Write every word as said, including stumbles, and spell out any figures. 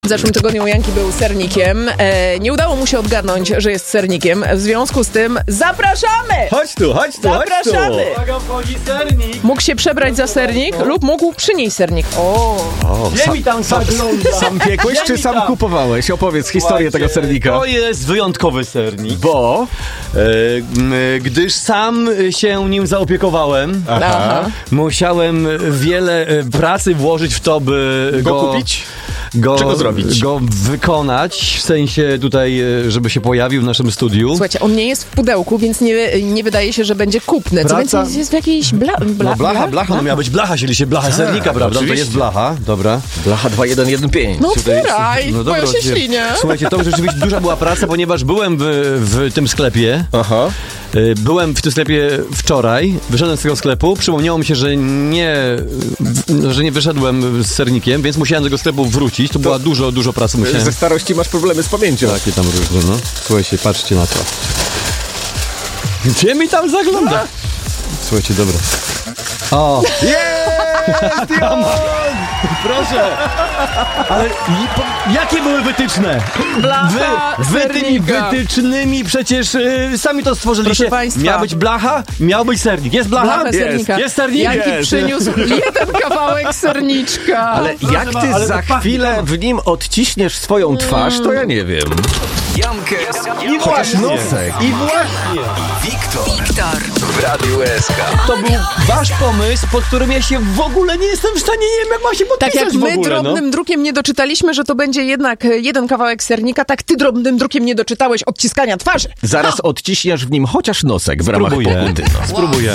W zeszłym tygodniu Janki był sernikiem. E, nie udało mu się odgadnąć, że jest sernikiem. W związku z tym zapraszamy! Chodź tu, chodź tu, Zapraszamy! chodź tu. Uwaga, wchodzi sernik. Mógł się przebrać za sernik lub mógł przynieść sernik. O, O, Gdzie sam, mi tam zagląda? sam piekłeś czy sam tam? kupowałeś? Opowiedz historię tego sernika. To jest wyjątkowy sernik, Bo? e, m, gdyż sam się nim zaopiekowałem. aha. Musiałem wiele e, pracy włożyć w to, by Go go, kupić? Go, Czy go zrobić? Go wykonać, w sensie tutaj, e, żeby się pojawił w naszym studiu. Słuchajcie, on nie jest w pudełku, więc nie, nie wydaje się, że będzie kupny. Co Praca- więcej, jest, jest w jakiejś bla, bla, No blacha, blacha, no miała być blacha, czyli się blacha sernika, prawda? oczywiście. To jest blacha, dobra. Blacha dwa jeden jeden pięć. No Tutaj- otwieraj, no bo ja dobra, się ślinię. Słuchajcie, to rzeczywiście duża była praca, ponieważ byłem w, w tym sklepie. Aha. Y, Byłem w tym sklepie wczoraj, wyszedłem z tego sklepu, przypomniało mi się, że nie, w- że nie wyszedłem z sernikiem, więc musiałem do tego sklepu wrócić. To była dużo, dużo pracy. Musiałem. Ze starości masz problemy z pamięcią. Takie tam różne, no. Słuchajcie, patrzcie na to. Gdzie mi tam zagląda? Słuchajcie, dobra. O, Jest! proszę! Ale i, po, jakie były wytyczne? Blacha Wy, wy tymi sernika. wytycznymi przecież y, sami to stworzyliście. Proszę państwa. Miała być blacha, miał być sernik. Jest blacha? Blacha Jest. sernika. Jest sernik? Janki Jest. przyniósł jeden kawałek serniczka. Ale jak ty ale za to pachnie, chwilę no. w nim odciśniesz swoją twarz, to ja nie wiem. Jankę I właśnie. nosek. I właśnie. Wiktor w Radiu S K. To był wasz pomysł, pod którym ja się w ogóle nie jestem w stanie, nie wiem jak mam się podpisać Tak jak w my ogóle, drobnym no. drukiem nie doczytaliśmy, że to będzie jednak jeden kawałek sernika, tak ty drobnym drukiem nie doczytałeś odciskania twarzy. Zaraz odciśniesz w nim chociaż nosek w ramach Spróbuję. pokuty. No. Spróbuję.